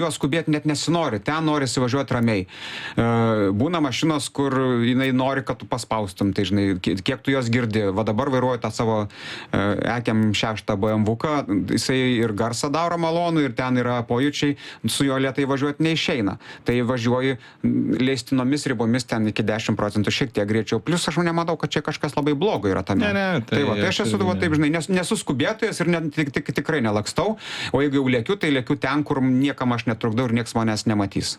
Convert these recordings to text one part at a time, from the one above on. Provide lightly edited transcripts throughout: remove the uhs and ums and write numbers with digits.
juos skubėti net nesinori, ten norisi važiuoti ramiai. Būna mašinos, kur jinai nori, kad tu paspaustum, tai žinai, kiek tu jos girdi. Va dabar vairuoju tą savo EKM 6 BMW-ką, jisai ir garsą daro malonų, ir ten yra pojūčiai, su juo lėtai važiuoti neišeina. Tai važiuoji leistinomis ribomis ten iki 10%, šiek tiek greičiau. Plius aš nematau, kad čia kažkas labai blogo yra tame. Tai aš esu, taip žinai, nesu skubėtojas ir tikrai nelakstau, o jeigu jau lėkiu, tai lėkiu ten, kur niekam aš netrukdau ir nieks manęs nematys.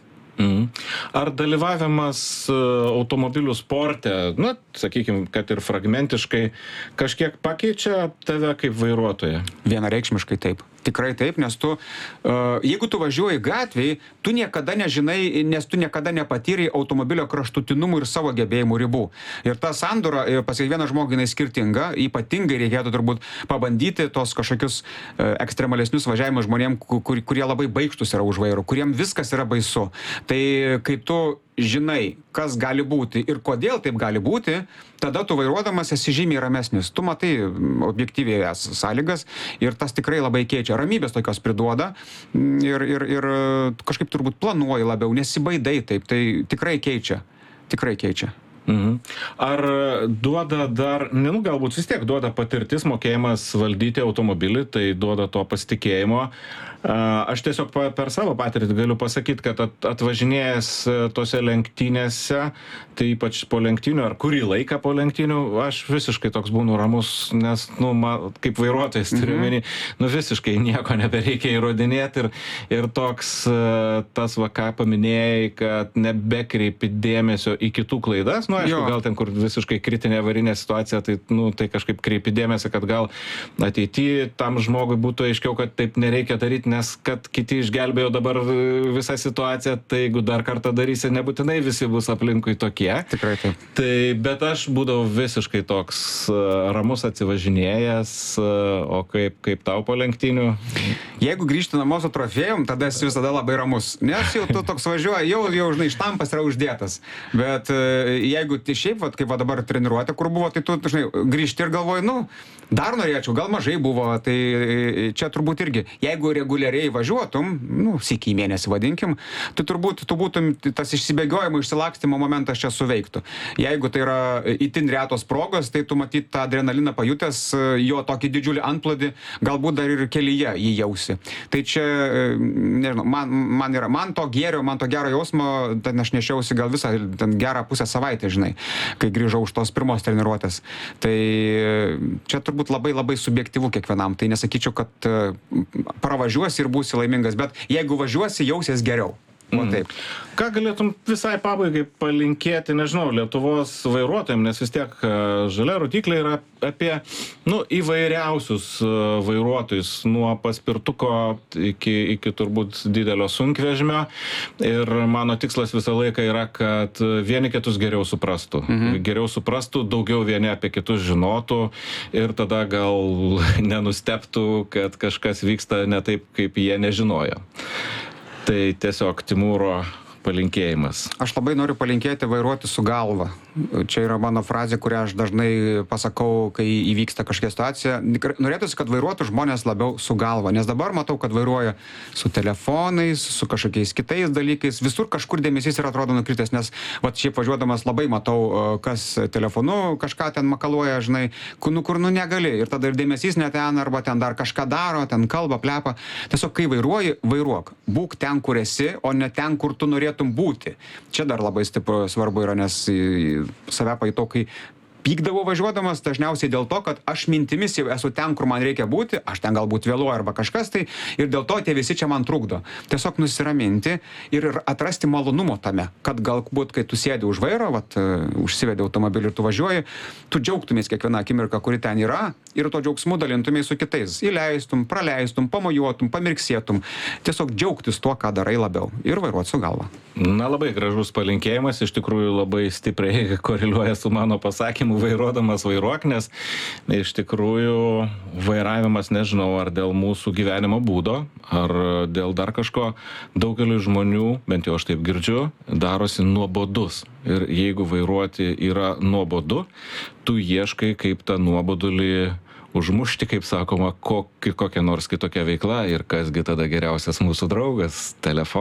Ar dalyvavimas automobilių sporte, na, sakykime, kad ir fragmentiškai, kažkiek pakeičia tave kaip vairuotoją? Vienareikšmiškai taip. Tikrai taip, nes tu, jeigu tu važiuoji gatvėje, tu niekada nežinai, nes tu niekada nepatyrai automobilio kraštutinumų ir savo gebėjimų ribų. Ir ta sandora pas kiekvieną žmogų jinai skirtinga, ypatingai reikėtų turbūt pabandyti tos kažkokius ekstremalesnius važiavimus žmonėm, kurie labai baikštus yra už vairo, kuriem viskas yra baisu. Tai kai tu žinai, kas gali būti ir kodėl taip gali būti, tada tu vairuodamas esi žymiai ramesnis. Tu matai objektyviai sąlygas ir tas tikrai labai keičia. Ramybės tokios priduoda ir kažkaip turbūt planuoji labiau, nesibaidai taip. Tai tikrai keičia. Tikrai keičia. Ar duoda dar, galbūt vis tiek duoda patirtis, mokėjimas valdyti automobilį, tai duoda to pasitikėjimo. Aš tiesiog per savo patirtį galiu pasakyti, kad atvažinėjęs tose lenktynėse, tai ypač po lenktynių ar kurį laiką po lenktynių, aš visiškai toks būnu ramus, nes, kaip vairuotojas turiu menį, visiškai nieko nebereikia įrodinėti ir toks tas, ką paminėjai, kad nebekreipi dėmesio į kitų klaidas, aišku, gal ten, kur visiškai kritinė avarinė situacija, tai kažkaip kreipi dėmesį, kad gal ateityje tam žmogui būtų aiškiau, kad taip nereikia daryti, nes kad kiti išgelbėjo dabar visą situaciją, tai jeigu dar kartą darysi, nebūtinai visi bus aplinkui tokie. Tikrai taip. Tai, bet aš būdavau visiškai toks ramus atsivažinėjęs, o kaip tau po lenktynių? Jeigu grįžti namo su trofėjum, tada esi visada labai ramus, nes jau tu toks važiuoji, jau žinai, štampas yra uždėtas. Bet jeigu šiaip, kaip dabar treniruotė, kur buvo, tai tu, žinai, grįžti ir galvoji, dar norėčiau, gal mažai buvo, tai čia turbūt irgi, jeigu reguliariai važiuotum, sykį į mėnesį vadinkim, tai turbūt tu būtum, tas išsibėgiojimo, išsilakstymo momentas čia suveiktų. Jeigu tai yra itin retos progos, tai tu matyt tą adrenaliną pajutęs, jo tokį didžiulį antplodį, galbūt dar ir kelyje jį jausi. Tai čia, nežinau, man to gėrio, man to gero jausmo, ten aš nešiausi gal visą gerą pusę savaitę, žinai, kai grįžau už tos pirmos treniruotės. Tai čia turbūt labai labai subjektyvu kiekvienam. Tai nesakyčiau, kad pravažiuosi ir būsi laimingas, bet jeigu važiuosi, jausies geriau. O taip. Ką galėtum visai pabaigai palinkėti, nežinau, Lietuvos vairuotojams, nes vis tiek žalia rodyklė yra apie įvairiausius vairuotojus, nuo paspirtuko iki turbūt didelio sunkvežimio. Ir mano tikslas visą laiką yra, kad vieni kitus geriau suprastų. Geriau suprastų, daugiau vieni apie kitus žinotų ir tada gal nenustebtų, kad kažkas vyksta ne taip, kaip jie nežinojo. Tai tiesiog Timūro palinkėjimas. Aš labai noriu palinkėti vairuoti su galva. Čia yra mano frazė, kurią aš dažnai pasakau, kai įvyksta kažkokia situacija. Norėtųsi, kad vairuotų žmonės labiau su galva, nes dabar matau, kad vairuoja su telefonais, su kažkokiais kitais dalykais. Visur kažkur dėmesys yra atrodo nukritęs, nes šiaip važiuodamas labai matau, kas telefonu kažką ten makaluoja, žinai, kur negali. Ir tada ir dėmesys ne ten, arba ten dar kažką daro, ten kalba, plepa. Tiesiog, kai vairuoji, vairuok. Būk ten, kur esi, o ne ten, kur tu norėtum būti. Čia dar labai svarbu yra, nes save pajutau, kai pykdavau važiuodamas dažniausiai dėl to, kad aš mintimis jau esu ten, kur man reikia būti, aš ten galbūt vėluoju arba kažkas tai, ir dėl to tie visi čia man trukdo. Tiesiog nusiraminti ir atrasti malonumo tame, kad galbūt, kai tu sėdi už vairo, užsivedi automobilį ir tu važiuoji, tu džiaugtumės kiekvieną akimirką, kuri ten yra, ir to džiaugsmu dalintumės su kitais. Įleistum, praleistum, pamojuotum, pamirksėtum. Tiesiog džiaugtis tuo, ką darai labiau ir vairuoti su galva. Na, labai gražus palinkėjimas, iš tikrųjų labai stipriai koreliuoja su mano pasakymu vairuodamas vairuok, nes iš tikrųjų vairavimas, nežinau, ar dėl mūsų gyvenimo būdo, ar dėl dar kažko, daugeliu žmonių, bent jau aš taip girdžiu, darosi nuobodus. Ir jeigu vairuoti yra nuobodu, tu ieškai, kaip tą nuobodulį užmušti, kaip sakoma, kokia nors kitokia veikla ir kasgi tada geriausias mūsų draugas, telefonas.